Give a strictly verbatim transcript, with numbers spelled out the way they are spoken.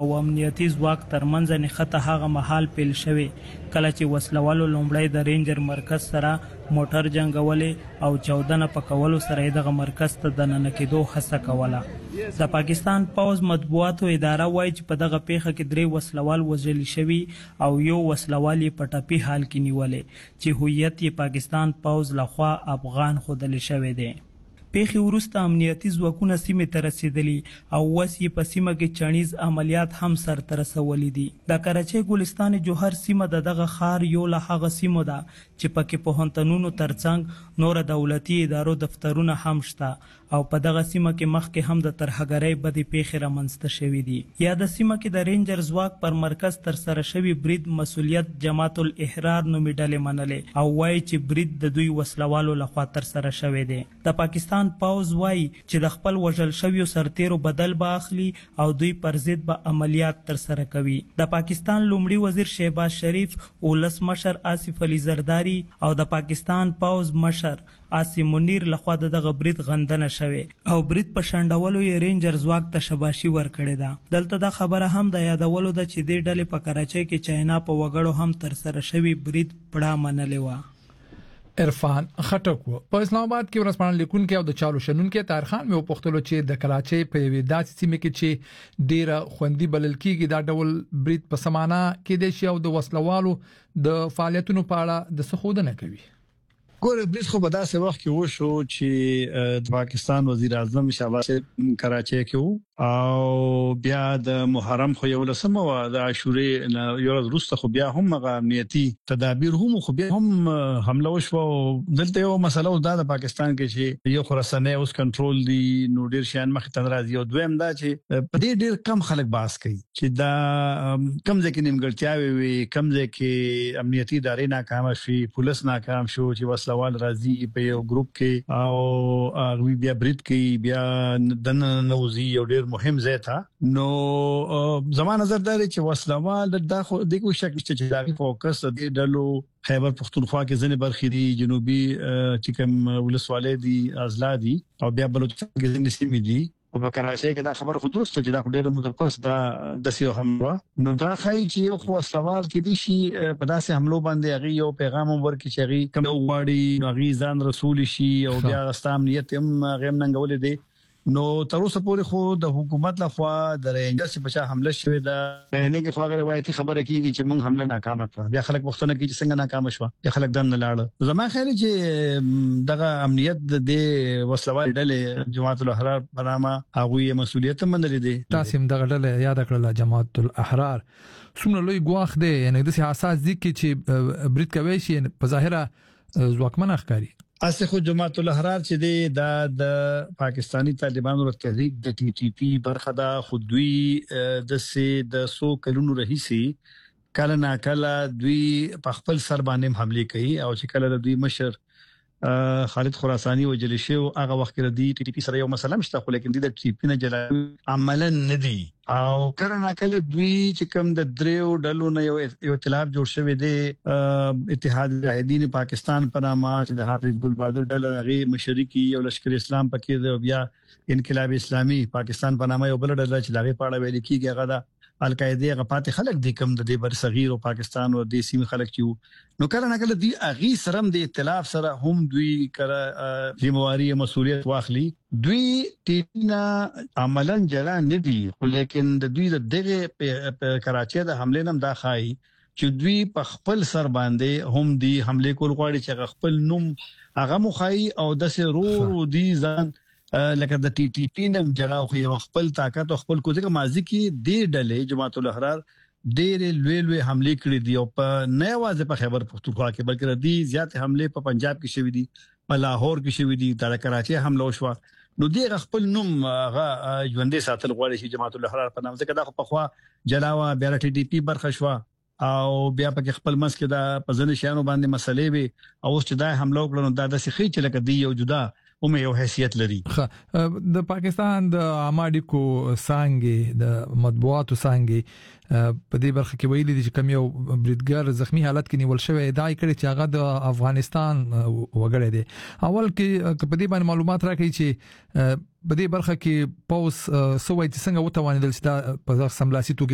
او امنیتي ځواک ترمنځ نښته هغه مهال پیل شوې کله چې وسلوالو لومړی د رینجر مرکز سره موټر جنگولې او چودنه پکولو سره دغه مرکز ته د ننه کېدو هڅه کوله. د پاکستان پوز مطبوعاتو اداره وایي چې په دغه پیښه کې درې وسلوال وژل شوي او یو وسلوال یې په ټپي حال کې نیولې چې هویت یې پاکستان پوز لخوا افغان ښودل شوی دی. پیښې وروسته امنیتي ځواکونه سیمې ته رسېدلي او اوس یې په سیمه کې چڼیز عملیات هم سرته رسولي دي. د کراچۍ ګلستان جوهر سیمه د دغه ښار یو له هغه سیمو ده چې پکې پوهنتونونو ترڅنګ نور دولتي ادارو دفترونه هم شته او په دغه سیمه کې مخکې هم د ترهګرۍ بدې پیښې رامنځته شوي دي. یا د سیمه کې د رینجر ځواک پر مرکز ترسره شوي برید مسؤلیت جماعت الاحرار نومې ډلې منلې او وایي چې برید د دوی وسلوالو لخوا ترسره شوی دی. د پاکستان پاوز وایي چې د خپل وژل شویو سرتیرو بدل به اخلي او دوی پر ضد به عملیات ترسره کوي. د پاکستان لومړي وزیر شهباز شریف، ولس مشر آصف علي زرداری او د پاکستان پاوز مشر عاصم منیر لخوا دغه برید غندنه شوی او برید په شنډولو یې رینجر ځواک ته شاباشي ورکړې ده. دلته دا خبره هم د یادولو ده چې دې ډلې په کراچۍ کې چاینا په وګړو هم ترسره شوی برید پړه منلې وه. عرفان خټک په اسلام آباد کې ورسپانل لیکونکو او د چالو شنونکو طاهر خان مې پوښتنه چې د کراچۍ په یوې داسې سیمه کې چې ډیره خوندي بلل کېږي دا ډول برید په سمانه کې د شی او د وسلوالو د فعالیتونو په اړه د څه خودنه کوي. ګوره برید خو په داسې وخت کې وشو چې د پاکستان وزیر اعظم شهباز کراچۍ کې وو او بیا د محرم خو یو لسمه و د عاشورې یو ورځ وروسته خو بیا هم غو امنیتي تدابیر هم خو بیا هم حمله وشو. دلته یو مسله و د پاکستان کې چې یو خراسانه اوس کنټرول دی نو ډیر شان مخ ته راځي او دویم دا چې په دې ډیر کم خلک باس کوي چې دا کم ځکه نیمګړتیاوي وي کم ځکه امنیتي ادارې ناکام شي پولیس ناکام شو چې وسلوال راځي په یو ګروپ کې او غوي بیا برید کوي بیا دنه نوزي یو ډیر مهم ځای ته نو زما نظر دا دی چې وسلوال د خو د کوم شک نشته چې دا فوکس د ډلو خیبر پختونخوا کې ځنې برخې دي جنوبي چې کوم ولسوالۍ دي اضلاع دي او بیا بلوچستان کې ځنې سیمې دي او په کراچۍ کې دا خبر خو درسته چې دا ډېر متفقس دا د سیو هم نو دا خای چې یو خو سوال کې دي شي په داسې حملو باندې هغه یو پیغام ورکړي چې هغه کوم وړي نو هغه ځان رسول شي او بیا غستام نیت هم غیم ننګول دي. نو تر اوسه پورې خو د حکومت لخوا د رینجر چې په حمله شوې ده نه کې خو هغه روایتي خبره کیږي چې موږ حمله ناکامه کړه بیا خلک وختونه کوي چې څنګه ناکامه شو بیا خلک دم نه لاړ. زما خیال چې دغه امنیت د وسلوال ډلې جماعت الاحرار برنامه هغه مسولیت منلې دي. تاسو هم دغه ډله یاد کړل جماعت الاحرار څومره لوی ګواخ دی یعنی د سیاست دي کې چې برید کوي شي په ظاهره ځواکمن ښکاری اسه خو جماعت الاحرار چې دی دا د پاکستانی طالبانو تحریک د ټي ټي پی برخه دا خودوی د سه د سو کلونو رئیسي کله نا کله دوی په خپل سر باندې حمله کوي او چې کله د دوی مشر خالد خراسانی وجل شو هغه وخت کې د ټي ټي پی سره یو مسله مشته خو لیکن د ټي ټي پی نه جلا عملا ندي او کله نا کله دوی چې کوم د دریو ډلو نه یو ائتلاف جوړ شوی دی اتحاد مجاهدین پاکستان په نامه چې د حافظ ګل بهادر ډله غي مشرکی یو لشکر اسلام پکې دی بیا انقلاب اسلامي پاکستان په نامه یو بل ډله چې لاغي پاړه ویل کیږي هغه دا القاعده غپات خلک د کوم د بر صغیر او پاکستان او د سیمه خلک چې نو کله نه کله دی اغي سرم د ائتلاف سره هم دوی کړه ذمہواری مسولیت واخلي دوی تینا عملاً جلا ندي لیکن د دوی د دغه کراچۍ د حمله نم دا خای چې دوی په خپل سر باندې هم دی حمله کول غواړي چې خپل نوم هغه مخای او د سرور دی ځان لکه د ټي ټي پی نم جلا خو خپل طاقت او خپل کوزه ماضي کې د ډلې جماعت الاحرار ډېر لوی لوی حمله کړې دي او په نه واځه په خیبر پختونخوا کې بلکې د دې زیات حمله په پنجاب کې شوې دي په لاهور کې شوې دي د کراچۍ حمله وشو نو دغه خپل نوم هغه ژوندې ساتل غواړي چې جماعت الاحرار په نام ځکه دا خو په خوا جلاوا بیا ټي ټي پی برخه شو او بیا په خپل مس کې دا په ځنې شانو باندې مسلې وي او چې دا حمله وکړو دا د سخی چې لکه دی یو جدا او یو حیثیت لري. د پاکستان د اماډیکو سانګي د مطبوعاتو سانګي په دې برخه کې ویلي دي چې کوم یو بریدګر زخمی حالت کې نیول شوی دا کړي چې هغه د افغانستان وګړی دی. اول کې په دې باندې معلومات راکړي چې په دې برخه کې پوس سوې څنګه وتوانیدل چې دا په سملاسي توګه